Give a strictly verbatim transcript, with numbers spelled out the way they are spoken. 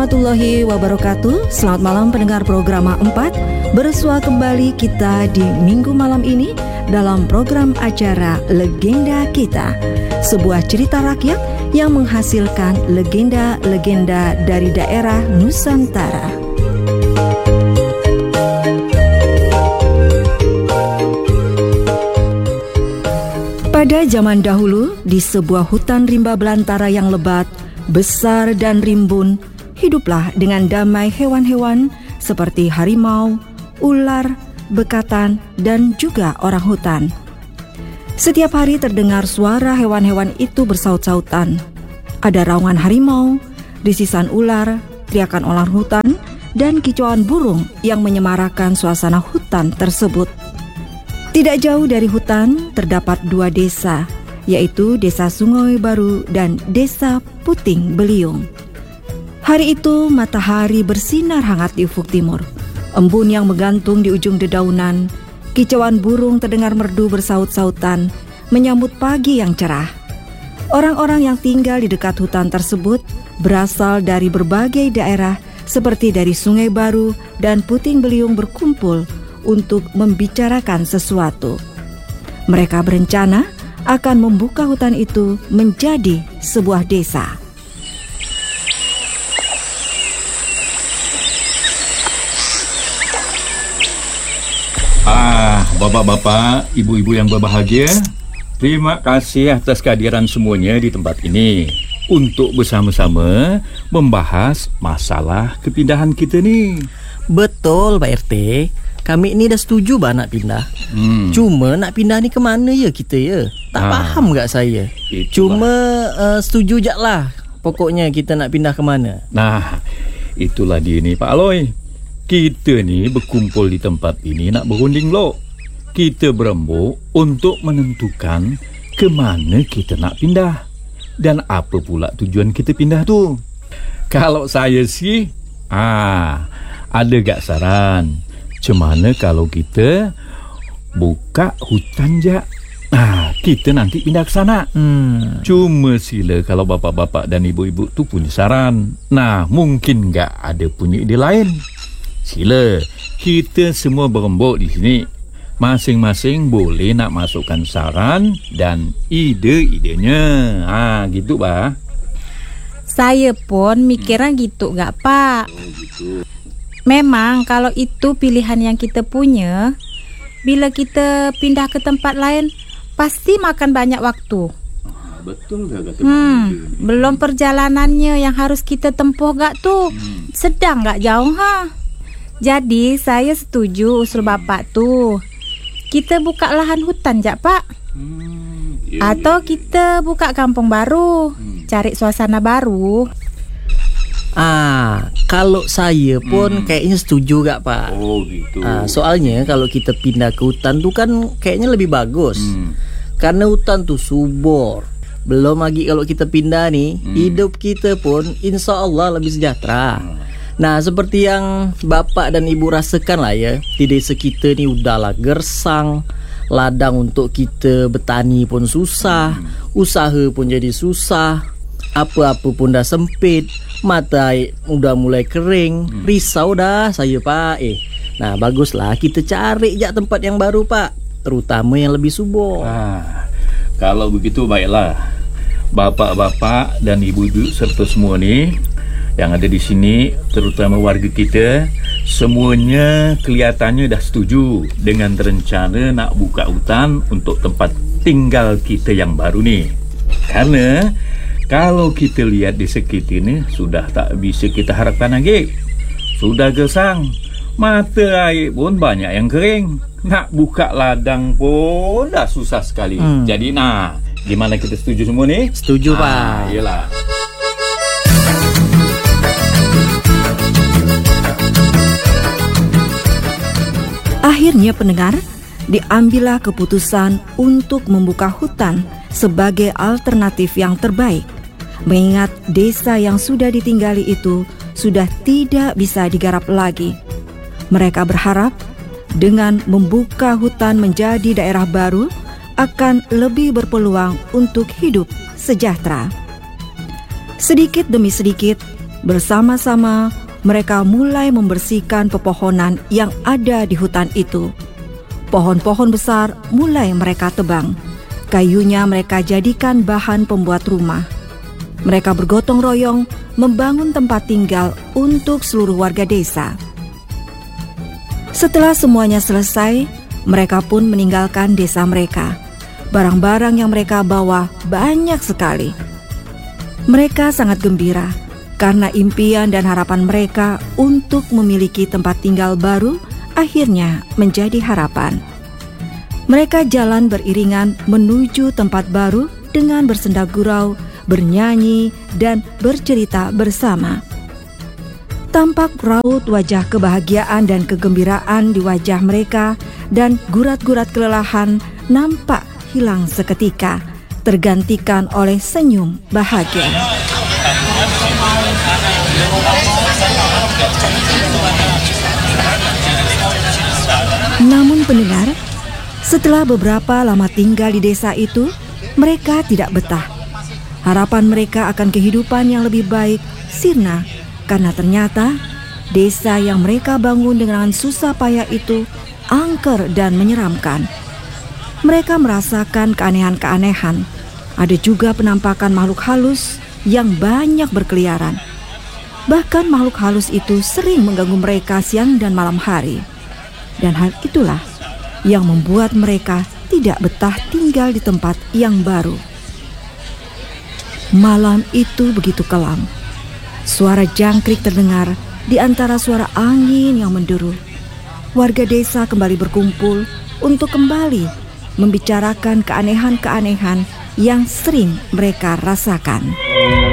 Warahmatullahi wabarakatuh. Selamat malam pendengar program empat. Bersua kembali kita di minggu malam ini dalam program acara Legenda Kita, sebuah cerita rakyat yang menghasilkan legenda-legenda dari daerah Nusantara. Pada zaman dahulu, di sebuah hutan rimba belantara yang lebat, besar dan rimbun, hiduplah dengan damai hewan-hewan seperti harimau, ular, bekatan, dan juga orang hutan. Setiap hari terdengar suara hewan-hewan itu bersaut-sautan. Ada raungan harimau, desisan ular, teriakan orang hutan, dan kicauan burung yang menyemarakan suasana hutan tersebut. Tidak jauh dari hutan terdapat dua desa, yaitu Desa Sungai Baru dan Desa Puting Beliung. Hari itu matahari bersinar hangat di ufuk timur. Embun yang menggantung di ujung dedaunan, kicauan burung terdengar merdu bersaut-sautan, menyambut pagi yang cerah. Orang-orang yang tinggal di dekat hutan tersebut berasal dari berbagai daerah seperti dari Sungai Baru dan Puting Beliung berkumpul untuk membicarakan sesuatu. Mereka berencana akan membuka hutan itu menjadi sebuah desa. Ah, bapak-bapak, ibu-ibu yang berbahagia, terima kasih atas kehadiran semuanya di tempat ini untuk bersama-sama membahas masalah kepindahan kita ni. Betul, Pak R T. Kami ni dah setuju bah nak pindah. Hmm. Cuma nak pindah ni ke mana ya kita ya? Tak ha. faham tak saya. Itulah. Cuma uh, setuju je lah. Pokoknya kita nak pindah ke mana. Nah, itulah dia ni Pak Aloy. Kita ni berkumpul di tempat ini nak berunding lo. Kita berembuk untuk menentukan ke mana kita nak pindah dan apa pula tujuan kita pindah tu. Kalau saya sih, ah, ada gak saran? Cemana kalau kita buka hutan je? Ah, kita nanti pindah ke sana. Hmm. Cuma sila kalau bapak-bapak dan ibu-ibu tu punya saran. Nah, mungkin gak ada punya ide lain. Sila, kita semua berembuk di sini. Masing-masing boleh nak masukkan saran dan ide-idenya. Ha, gitu bah. Saya pun mikiran hmm. gitu gak Pak? Oh, gitu. Memang kalau itu pilihan yang kita punya, bila kita pindah ke tempat lain, pasti makan banyak waktu. Ah, betul gak kata hmm, belum perjalanannya yang harus kita tempuh gak tuh. Hmm. Sedang gak jauh ha? Jadi saya setuju usul Bapak tuh. Kita buka lahan hutan jak Pak. Hmm, iya, Atau iya, iya. kita buka kampung baru, hmm. cari suasana baru. Ah, kalau saya pun hmm. kayaknya setuju gak Pak. Oh gitu. Ah, soalnya kalau kita pindah ke hutan tuh kan kayaknya lebih bagus. Hmm. Karena hutan tuh subur. Belum lagi kalau kita pindah nih, hmm. hidup kita pun insya Allah lebih sejahtera. Hmm. Nah, seperti yang Bapak dan Ibu rasakan lah ya, di desa kita ni udahlah gersang, ladang untuk kita bertani pun susah, hmm. usaha pun jadi susah, apa-apa pun dah sempit, mata air udah mulai kering, hmm. risau dah saya Pak. Eh, nah baguslah kita cari je tempat yang baru Pak, terutama yang lebih subur. Ah, kalau begitu baiklah, bapak-bapak dan ibu-ibu serta semua ni yang ada di sini, terutama warga kita, semuanya kelihatannya dah setuju dengan rencana nak buka hutan untuk tempat tinggal kita yang baru ni. Karena kalau kita lihat di sekitar ni sudah tak bisa kita harapkan lagi. Sudah gesang, mata air pun banyak yang kering. Nak buka ladang pun dah susah sekali. Hmm. Jadi nah, gimana kita setuju semua ni? Setuju ah, Pak. Iyalah. Akhirnya pendengar, diambillah keputusan untuk membuka hutan sebagai alternatif yang terbaik. Mengingat desa yang sudah ditinggali itu sudah tidak bisa digarap lagi. Mereka berharap dengan membuka hutan menjadi daerah baru akan lebih berpeluang untuk hidup sejahtera. Sedikit demi sedikit, Bersama-sama mereka mulai membersihkan pepohonan yang ada di hutan itu. Pohon-pohon besar mulai mereka tebang. Kayunya mereka jadikan bahan pembuat rumah. Mereka bergotong royong membangun tempat tinggal untuk seluruh warga desa. Setelah semuanya selesai, mereka pun meninggalkan desa mereka. Barang-barang yang mereka bawa banyak sekali. Mereka sangat gembira karena impian dan harapan mereka untuk memiliki tempat tinggal baru akhirnya menjadi harapan. Mereka jalan beriringan menuju tempat baru dengan bersenda gurau, bernyanyi, dan bercerita bersama. Tampak raut wajah kebahagiaan dan kegembiraan di wajah mereka, dan gurat-gurat kelelahan nampak hilang seketika, tergantikan oleh senyum bahagia. Namun pendengar, setelah beberapa lama tinggal di desa itu, mereka tidak betah. Harapan mereka akan kehidupan yang lebih baik sirna, karena ternyata desa yang mereka bangun dengan susah payah itu angker dan menyeramkan. Mereka merasakan keanehan-keanehan. Ada juga penampakan makhluk halus yang banyak berkeliaran. Bahkan makhluk halus itu sering mengganggu mereka siang dan malam hari. Dan hal itulah yang membuat mereka tidak betah tinggal di tempat yang baru. Malam itu begitu kelam. Suara jangkrik terdengar di antara suara angin yang menderu. Warga desa kembali berkumpul untuk kembali membicarakan keanehan-keanehan yang sering mereka rasakan.